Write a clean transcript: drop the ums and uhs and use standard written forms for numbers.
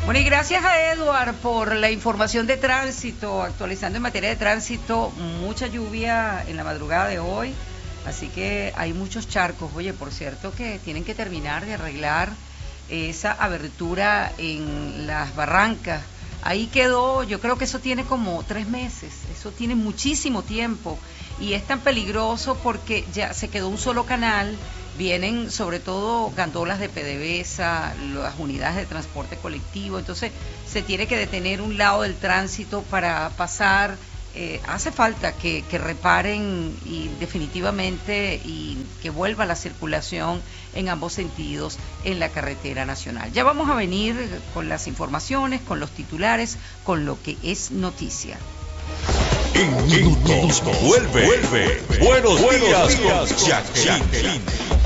Bueno, y gracias a Edward por la información de tránsito, actualizando en materia de tránsito, mucha lluvia en la madrugada de hoy, así que hay muchos charcos. Oye, por cierto que tienen que terminar de arreglar esa abertura en las barrancas. Ahí quedó, yo creo que eso tiene como 3 meses, eso tiene muchísimo tiempo y es tan peligroso porque ya se quedó un solo canal. Vienen sobre todo gandolas de PDVSA, las unidades de transporte colectivo, entonces se tiene que detener un lado del tránsito para pasar. Hace falta que reparen y definitivamente y que vuelva la circulación en ambos sentidos en la carretera nacional. Ya vamos a venir con las informaciones, con los titulares, con lo que es noticia. En minutos vuelve. Buenos días, Jacqueline.